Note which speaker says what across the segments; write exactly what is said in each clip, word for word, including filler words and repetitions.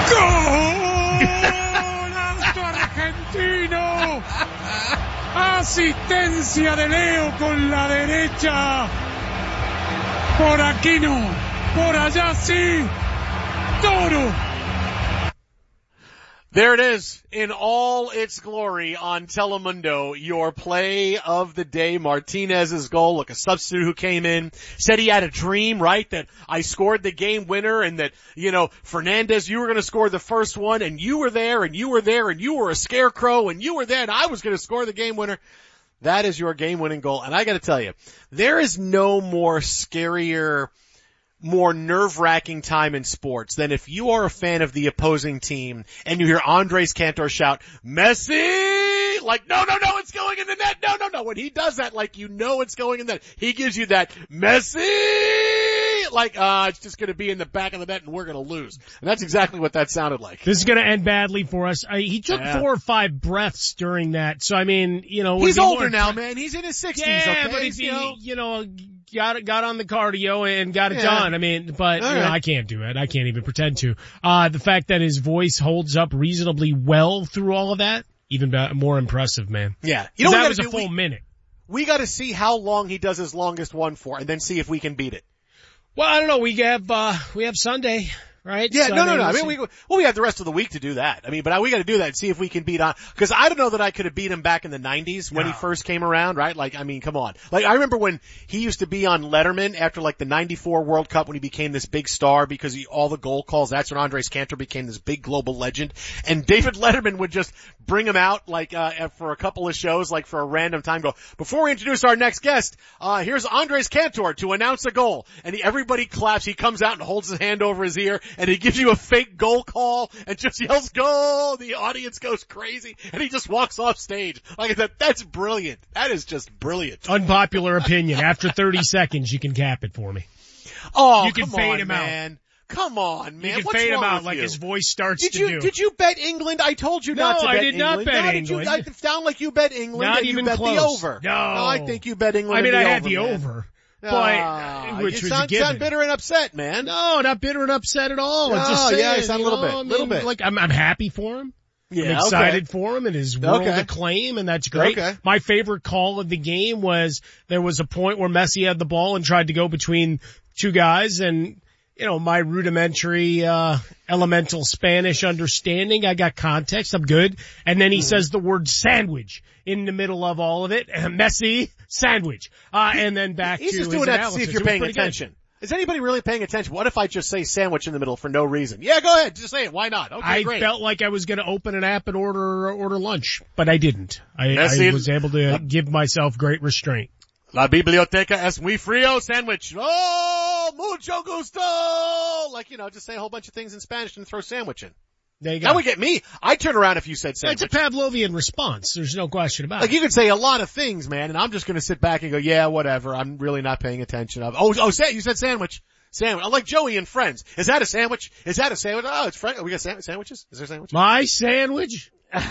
Speaker 1: ¡Golazo argentino! Asistencia de Leo con la derecha. Por aquí no, por allá sí. Toro.
Speaker 2: There it is in all its glory on Telemundo, your play of the day. Martinez's goal. Look, a substitute who came in, said he had a dream, right? That I scored the game winner and that, you know, Fernandez, you were going to score the first one and you were there and you were there and you were a scarecrow and you were there and I was going to score the game winner. That is your game winning goal. And I got to tell you, there is no more scarier, more nerve-wracking time in sports than if you are a fan of the opposing team and you hear Andres Cantor shout, Messi! Like, no, no, no, it's going in the net. No, no, no. When he does that, like, you know it's going in the net. He gives you that Messi! Like, uh, it's just going to be in the back of the net and we're going to lose. And that's exactly what that sounded like.
Speaker 3: This is going to end badly for us. I, he took
Speaker 2: yeah.
Speaker 3: four or five breaths during that. So, I mean, you know.
Speaker 2: He's older now, man. He's in his sixties,
Speaker 3: yeah,
Speaker 2: okay?
Speaker 3: but if
Speaker 2: you
Speaker 3: he,
Speaker 2: know,
Speaker 3: you know, got got on the cardio and got it
Speaker 2: yeah.
Speaker 3: done. I mean, but
Speaker 2: All
Speaker 3: you know,
Speaker 2: right.
Speaker 3: I can't do it. I can't even pretend to. Uh, the fact that his voice holds up reasonably well through all of that, even be- more impressive, man.
Speaker 2: Yeah. You know
Speaker 3: that
Speaker 2: what
Speaker 3: was a
Speaker 2: do?
Speaker 3: full
Speaker 2: we,
Speaker 3: minute.
Speaker 2: We got to see how long he does his longest one for and then see if we can beat it.
Speaker 3: Well, I don't know. We have, uh, we have Sunday, right?
Speaker 2: Yeah,
Speaker 3: So,
Speaker 2: no, no,
Speaker 3: mean,
Speaker 2: no. I
Speaker 3: we'll
Speaker 2: mean,
Speaker 3: see.
Speaker 2: we, well, we have the rest of the week to do that. I mean, but we got to do that and see if we can beat on, cause I don't know that I could have beat him back in the nineties when
Speaker 3: No.
Speaker 2: he first came around, right? Like, I mean, come on. Like, I remember when he used to be on Letterman after like the ninety-four World Cup when he became this big star because he, all the goal calls, that's when Andres Cantor became this big global legend. And David Letterman would just bring him out like, uh, for a couple of shows, like for a random time, go, before we introduce our next guest, uh, here's Andres Cantor to announce a goal. And he, everybody claps. He comes out and holds his hand over his ear and he gives you a fake goal call and just yells goal. The audience goes crazy and he just walks off stage. Like I said, that's brilliant. That is just brilliant.
Speaker 3: Unpopular opinion. After thirty seconds, you can cap it for me.
Speaker 2: Oh,
Speaker 3: You can
Speaker 2: come
Speaker 3: fade
Speaker 2: on,
Speaker 3: him out.
Speaker 2: man. Come on, man.
Speaker 3: You can
Speaker 2: What's
Speaker 3: fade him
Speaker 2: wrong
Speaker 3: out
Speaker 2: with
Speaker 3: like
Speaker 2: you?
Speaker 3: his voice starts
Speaker 2: Did
Speaker 3: to
Speaker 2: you,
Speaker 3: do.
Speaker 2: did you bet England? I told you
Speaker 3: No,
Speaker 2: not to
Speaker 3: I
Speaker 2: bet
Speaker 3: did
Speaker 2: England.
Speaker 3: not bet
Speaker 2: no, did you,
Speaker 3: England.
Speaker 2: I sound like you bet England
Speaker 3: Not
Speaker 2: and
Speaker 3: even
Speaker 2: you bet
Speaker 3: close.
Speaker 2: the over.
Speaker 3: No.
Speaker 2: I think you bet England
Speaker 3: I mean,
Speaker 2: and
Speaker 3: I
Speaker 2: the
Speaker 3: had
Speaker 2: over,
Speaker 3: the
Speaker 2: man.
Speaker 3: over.
Speaker 2: Ah,
Speaker 3: But, which
Speaker 2: you
Speaker 3: was a
Speaker 2: sound,
Speaker 3: given.
Speaker 2: sound bitter and upset, man.
Speaker 3: No, not bitter and upset at all. I'm
Speaker 2: Oh,
Speaker 3: just saying,
Speaker 2: yeah, you sound a little
Speaker 3: you know,
Speaker 2: bit,
Speaker 3: I mean,
Speaker 2: little bit.
Speaker 3: Like, I'm, I'm happy for him.
Speaker 2: Yeah,
Speaker 3: I'm excited
Speaker 2: okay.
Speaker 3: for him and his world
Speaker 2: Okay.
Speaker 3: acclaim, and that's great.
Speaker 2: Okay.
Speaker 3: My favorite call of the game was there was a point where Messi had the ball and tried to go between two guys, and you know, my rudimentary, uh, elemental Spanish understanding, I got context, I'm good. And then he
Speaker 2: Mm-hmm.
Speaker 3: says the word sandwich in the middle of all of it. Messi, sandwich. Uh, and then back
Speaker 2: He's
Speaker 3: to
Speaker 2: just
Speaker 3: his
Speaker 2: doing that to
Speaker 3: analysis.
Speaker 2: see if you're
Speaker 3: It was
Speaker 2: paying
Speaker 3: pretty good.
Speaker 2: attention. Is anybody really paying attention? What if I just say sandwich in the middle for no reason? Yeah, go ahead. Just say it. Why not? Okay,
Speaker 3: I
Speaker 2: great.
Speaker 3: felt like I was going to open an app and order order lunch, but I didn't. I,
Speaker 2: Messi-
Speaker 3: I was able to give myself great restraint.
Speaker 2: La biblioteca es muy frío sandwich. Oh, mucho gusto. Like, you know, just say a whole bunch of things in Spanish and throw sandwich in.
Speaker 3: There you go.
Speaker 2: That would get me. I'd turn around if you said sandwich.
Speaker 3: It's a Pavlovian response. There's no question about
Speaker 2: Like
Speaker 3: it.
Speaker 2: you could say a lot of things, man, and I'm just going to sit back and go, yeah, whatever. I'm really not paying attention. Oh, oh, say, you said sandwich. Sandwich. I'm like Joey and Friends. Is that a sandwich? Is that a sandwich? Oh, it's Friends. We got sand- sandwiches? Is there a sandwich?
Speaker 3: My sandwich?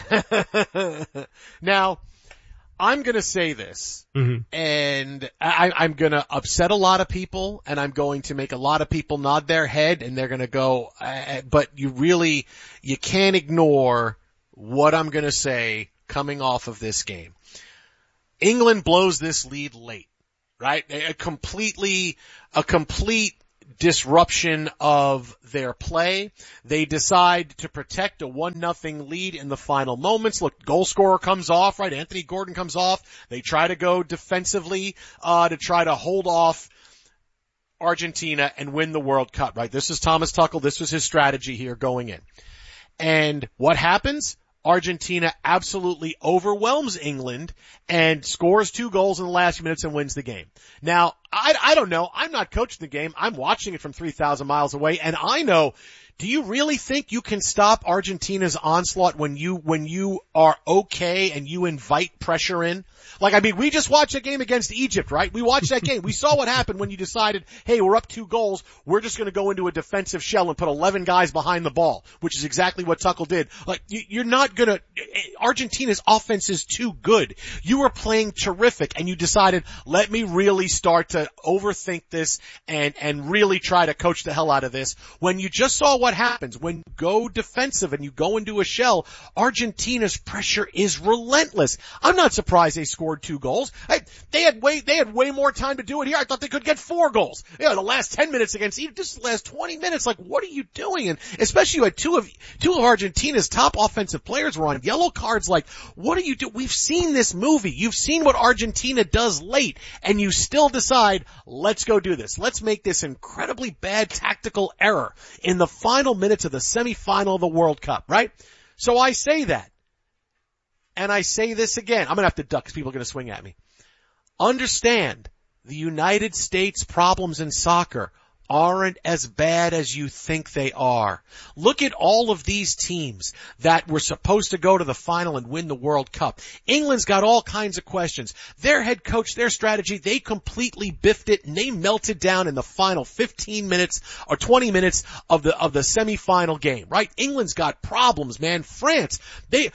Speaker 2: Now, I'm going to say this,
Speaker 3: Mm-hmm.
Speaker 2: and I, I'm going to upset a lot of people, and I'm going to make a lot of people nod their head, and they're going to go, uh, but you really, you can't ignore what I'm going to say coming off of this game. England blows this lead late, right? A completely, a complete disruption of their play. They decide to protect a one nothing lead in the final moments. Look, goal scorer comes off, right? Anthony Gordon comes off. They try to go defensively, uh, to try to hold off Argentina and win the World Cup, right? This is Thomas Tuchel. This was his strategy here going in. And what happens? Argentina absolutely overwhelms England and scores two goals in the last few minutes and wins the game. Now, I, I don't know. I'm not coaching the game. I'm watching it from three thousand miles away, and I know, do you really think you can stop Argentina's onslaught when you, when you are okay and you invite pressure in? Like, I mean, we just watched a game against Egypt, right? We watched that game. We saw what happened when you decided, hey, we're up two goals. We're just going to go into a defensive shell and put eleven guys behind the ball, which is exactly what Tuchel did. Like, you're not going to, Argentina's offense is too good. You were playing terrific and you decided, let me really start to, to overthink this and, and really try to coach the hell out of this when you just saw what happens. When you go defensive and you go into a shell, Argentina's pressure is relentless. I'm not surprised they scored two goals. I, they had way, they had way more time to do it here. I thought they could get four goals. You know, the last ten minutes against Egypt, just the last twenty minutes, like, what are you doing? And especially you had two of, two of Argentina's top offensive players were on yellow cards. Like, what are you doing? We've seen this movie. You've seen what Argentina does late, and you still decide, let's go do this. Let's make this incredibly bad tactical error in the final minutes of the semifinal of the World Cup, right? So I say that. And I say this again. I'm going to have to duck because people are going to swing at me. Understand, the United States problems in soccer aren't as bad as you think they are. Look at all of these teams that were supposed to go to the final and win the World Cup. England's got all kinds of questions. Their head coach, their strategy, they completely biffed it and they melted down in the final fifteen minutes or twenty minutes of the, of the semifinal game, right? England's got problems, man. France, they,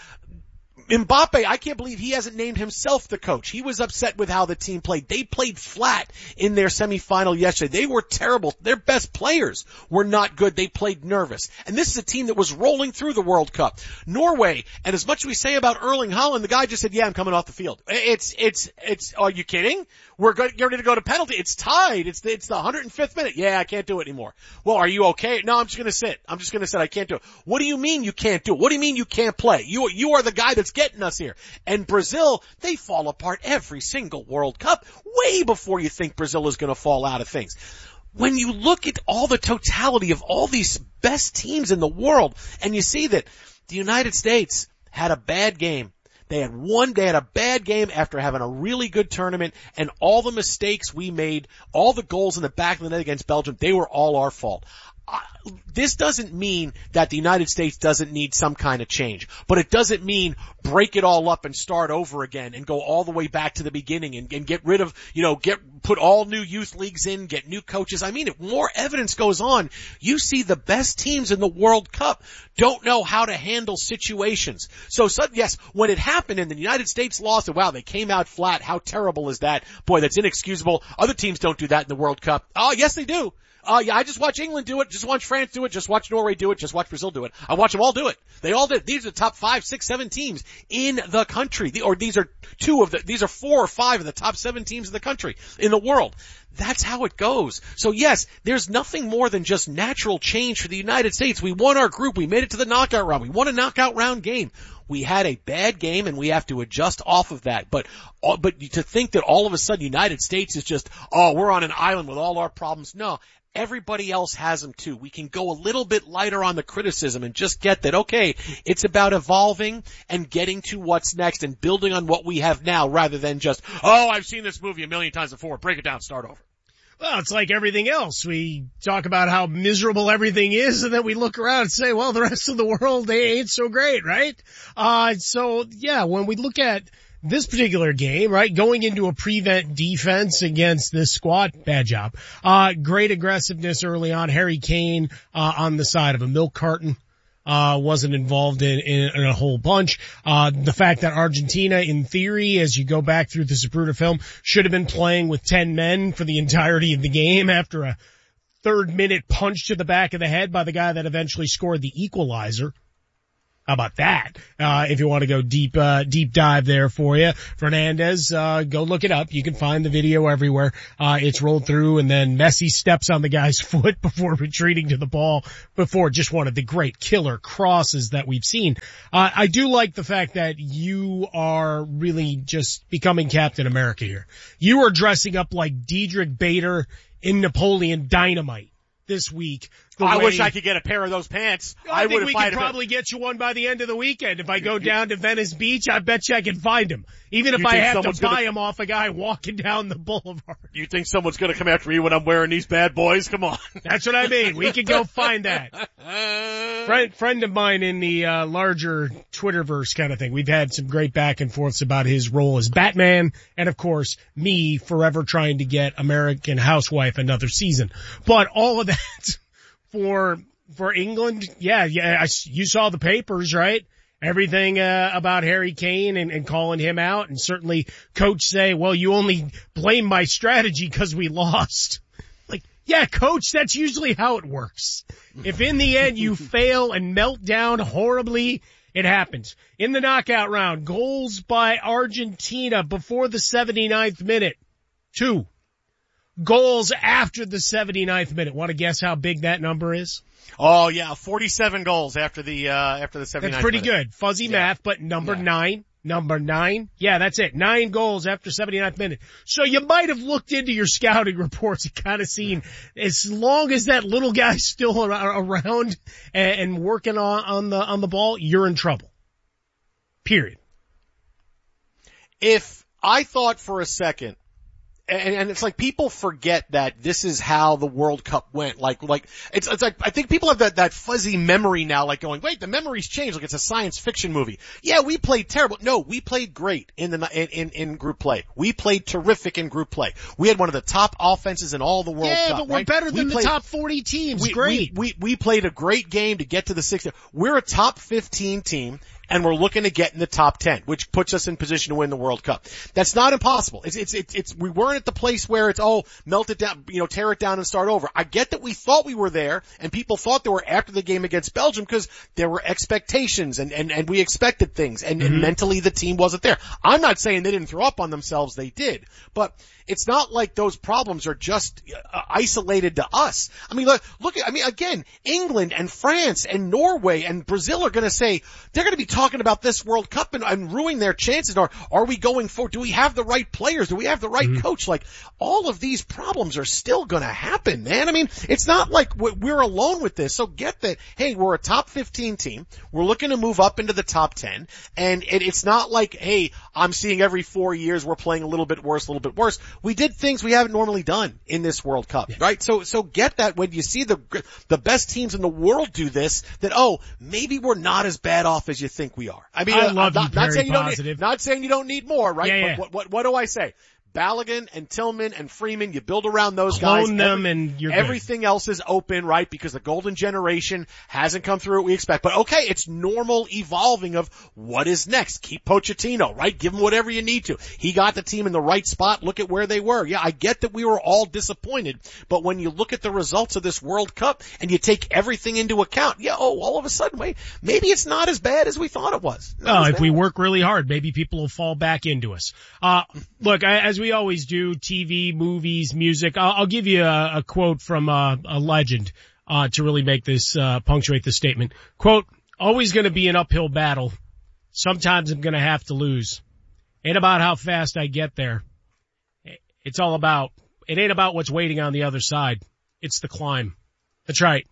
Speaker 2: Mbappe, I can't believe he hasn't named himself the coach. He was upset with how the team played. They played flat in their semifinal yesterday. They were terrible. Their best players were not good. They played nervous. And this is a team that was rolling through the World Cup. Norway, and as much as we say about Erling Haaland, the guy just said, yeah, I'm coming off the field. It's, it's, it's, are you kidding? We're going, you're going to go to penalty. It's tied. It's the, it's the one hundred fifth minute. Yeah, I can't do it anymore. Well, are you okay? No, I'm just going to sit. I'm just going to sit. I can't do it. What do you mean you can't do it? What do you mean you can't play? You, you are the guy that's getting us here. And Brazil, they fall apart every single World Cup way before you think Brazil is going to fall out of things. When you look at all the totality of all these best teams in the world and you see that the United States had a bad game. They had one, they had a bad game after having a really good tournament, and all the mistakes we made, all the goals in the back of the net against Belgium, they were all our fault. Uh, this doesn't mean that the United States doesn't need some kind of change, but it doesn't mean break it all up and start over again and go all the way back to the beginning and, and get rid of, you know, get, put all new youth leagues in, get new coaches. I mean, if more evidence goes on, you see the best teams in the World Cup don't know how to handle situations. So, so yes, when it happened and the United States lost, and wow, they came out flat. How terrible is that? Boy, that's inexcusable. Other teams don't do that in the World Cup. Oh, yes, they do. Uh, yeah, I just watch England do it, just watch France do it, just watch Norway do it, just watch Brazil do it. I watch them all do it. They all did. These are the top five, six, seven teams in the country. The, or these are two of the, these are four or five of the top seven teams in the country, in the world. That's how it goes. So yes, there's nothing more than just natural change for the United States. We won our group. We made it to the knockout round. We won a knockout round game. We had a bad game and we have to adjust off of that. But, but to think that all of a sudden United States is just, oh, we're on an island with all our problems. No. Everybody else has them too. We can go a little bit lighter on the criticism and just get that, okay, it's about evolving and getting to what's next and building on what we have now rather than just, oh, I've seen this movie a million times before. Break it down, start over.
Speaker 3: Well, it's like everything else. We talk about how miserable everything is, and then we look around and say, well, the rest of the world, they ain't so great, right? Uh, so, yeah, when we look at this particular game, right, going into a prevent defense against this squad, bad job. Uh, great aggressiveness early on. Harry Kane, uh, on the side of a milk carton, uh, wasn't involved in, in, in a whole bunch. Uh, the fact that Argentina, in theory, as you go back through the Zapruder film, should have been playing with ten men for the entirety of the game after a third minute punch to the back of the head by the guy that eventually scored the equalizer. How about that? Uh, if you want to go deep, uh, deep dive there for you, Fernandez, uh, go look it up. You can find the video everywhere. Uh, it's rolled through and then Messi steps on the guy's foot before retreating to the ball before just one of the great killer crosses that we've seen. Uh, I do like the fact that you are really just becoming Captain America here. You are dressing up like Diedrich Bader in Napoleon Dynamite this week.
Speaker 2: I way, wish I could get a pair of those pants.
Speaker 3: I, I
Speaker 2: think
Speaker 3: we could probably get you one by the end of the weekend. If I go down to Venice Beach, I bet you I can find them. Even if I have to buy them off a guy walking down the boulevard.
Speaker 2: You think someone's going to come after me when I'm wearing these bad boys? Come on.
Speaker 3: That's what I mean. We could go find that. Friend, friend of mine in the uh, larger Twitterverse kind of thing. We've had some great back and forths about his role as Batman, and of course me forever trying to get American Housewife another season. But all of that. For, for England, yeah, yeah, I, you saw the papers, right? everything uh, about Harry Kane and, and calling him out, and certainly coach say, well, you only blame my strategy because we lost. Like, yeah, coach, that's usually how it works. If in the end you fail and melt down horribly, it happens. In the knockout round, goals by Argentina before the seventy-ninth minute. Two. Goals after the seventy-ninth minute. Want to guess how big that number is?
Speaker 2: Oh yeah, forty-seven goals after the, uh, after the seventy-ninth
Speaker 3: That's pretty
Speaker 2: minute.
Speaker 3: good. Fuzzy
Speaker 2: yeah.
Speaker 3: math, but number
Speaker 2: yeah.
Speaker 3: nine. Number nine. Yeah, that's it. Nine goals after seventy-ninth minute. So you might have looked into your scouting reports and kind of seen, as long as that little guy's still around and working on, on the, on the ball, you're in trouble. Period.
Speaker 2: If I thought for a second, and, and it's like people forget that this is how the World Cup went. Like, like, it's, it's like, I think people have that, that fuzzy memory now, like going, wait, the memory's changed, like it's a science fiction movie. Yeah, we played terrible. No, we played great in the, in, in, in group play. We played terrific in group play. We had one of the top offenses in all the World
Speaker 3: yeah,
Speaker 2: Cup.
Speaker 3: but we're
Speaker 2: right?
Speaker 3: better than
Speaker 2: we
Speaker 3: the
Speaker 2: played,
Speaker 3: top forty teams.
Speaker 2: We,
Speaker 3: great.
Speaker 2: We, we, we played a great game to get to the sixth. We're a top fifteen team. And we're looking to get in the top ten, which puts us in position to win the World Cup. That's not impossible. It's, it's, it's, it's, we weren't at the place where it's, oh, melt it down, you know, tear it down and start over. I get that we thought we were there, and people thought they were after the game against Belgium because there were expectations and, and, and we expected things, and, mm-hmm. and mentally the team wasn't there. I'm not saying they didn't throw up on themselves, they did. But it's not like those problems are just uh, isolated to us. I mean, look, look at, I mean, again, England and France and Norway and Brazil are going to say, they're going to be talking about this World Cup and, and ruining their chances. Or are we going for, do we have the right players? Do we have the right mm-hmm. coach? Like, all of these problems are still going to happen, man. I mean, it's not like we're alone with this. So get that, hey, we're a top fifteen team. We're looking to move up into the top ten. And it, it's not like, hey, I'm seeing every four years we're playing a little bit worse, a little bit worse. We did things we haven't normally done in this World Cup, yeah. right? So, so get that when you see the, the best teams in the world do this, that, oh, maybe we're not as bad off as you think we are. I mean,
Speaker 3: I
Speaker 2: uh,
Speaker 3: love
Speaker 2: not,
Speaker 3: you,
Speaker 2: not saying you don't
Speaker 3: positive.
Speaker 2: need, not saying you don't need more, right?
Speaker 3: Yeah, yeah.
Speaker 2: But what, what, what do I say? Balogun and Tillman and Freeman, you build around those
Speaker 3: Clone
Speaker 2: guys.
Speaker 3: them Every, and you're
Speaker 2: everything
Speaker 3: good.
Speaker 2: else is open, right? Because the golden generation hasn't come through what we expect. But okay, it's normal evolving of what is next. Keep Pochettino, right? Give him whatever you need to. He got the team in the right spot. Look at where they were. Yeah, I get that we were all disappointed, but when you look at the results of this World Cup and you take everything into account, yeah, oh, all of a sudden, wait, maybe it's not as bad as we thought it was.
Speaker 3: Oh, if we work really hard, maybe people will fall back into us. Uh, look, I, as we always do, T V, movies, music. I'll, I'll give you a, a quote from uh, a legend uh, to really make this uh, punctuate this statement. Quote: "Always going to be an uphill battle. Sometimes I'm going to have to lose. Ain't about how fast I get there. It's all about. It ain't about what's waiting on the other side. It's the climb." That's right.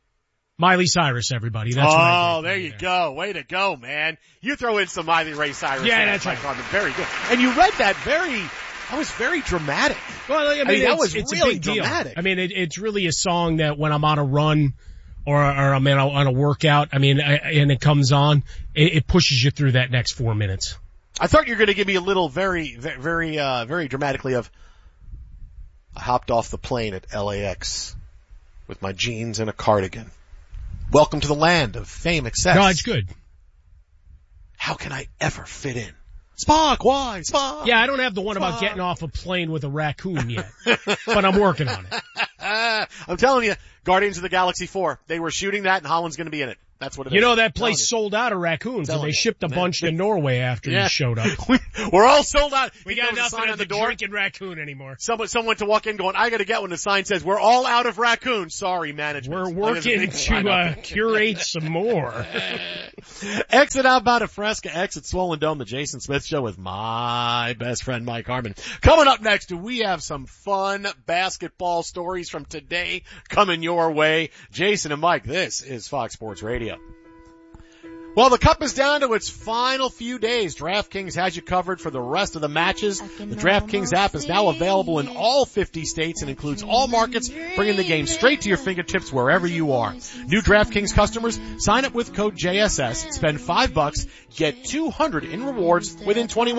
Speaker 3: Miley Cyrus, everybody. That's
Speaker 2: oh,
Speaker 3: right.
Speaker 2: Oh, there you there. go. Way to go, man. You throw in some Miley Ray Cyrus.
Speaker 3: Yeah, that's right.
Speaker 2: Very good. And you read that very. That was very dramatic.
Speaker 3: Well, I mean,
Speaker 2: I mean that
Speaker 3: it's,
Speaker 2: was
Speaker 3: it's
Speaker 2: really
Speaker 3: a big deal.
Speaker 2: dramatic.
Speaker 3: I mean, it, it's really a song that when I'm on a run or, or I'm in a, on a workout, I mean, I, and it comes on, it, it pushes you through that next four minutes.
Speaker 2: I thought you were going to give me a little very, very, uh, very dramatically of, I hopped off the plane at L A X with my jeans and a cardigan. Welcome to the land of fame, excess.
Speaker 3: No, it's good.
Speaker 2: How can I ever fit in? Spock, why? Spock.
Speaker 3: Yeah, I don't have the one
Speaker 2: Spock.
Speaker 3: about getting off a plane with a raccoon yet, but I'm working on it.
Speaker 2: I'm telling you, Guardians of the Galaxy four, they were shooting that and Holland's going to be in it. That's what it
Speaker 3: you
Speaker 2: is.
Speaker 3: know, that place sold out of raccoons, and they shipped a bunch to Norway after
Speaker 2: yeah.
Speaker 3: he showed up.
Speaker 2: We're all sold out.
Speaker 3: We got nothing on the door. Drinking raccoon anymore.
Speaker 2: Someone, someone went to walk in going, I got to get one. The sign says, we're all out of raccoons. Sorry, management.
Speaker 3: We're working to uh, curate some more.
Speaker 2: Exit outbound of Fresca, exit Swollen Dome, the Jason Smith Show with my best friend Mike Harmon. Coming up next, we have some fun basketball stories from today coming your way. Jason and Mike, this is Fox Sports Radio. Well, the Cup is down to its final few days. DraftKings has you covered for the rest of the matches. The DraftKings app is now available in all fifty states and includes all markets, bringing the game straight to your fingertips wherever you are. New DraftKings customers, sign up with code J S S, spend five bucks, get two hundred in rewards within twenty-one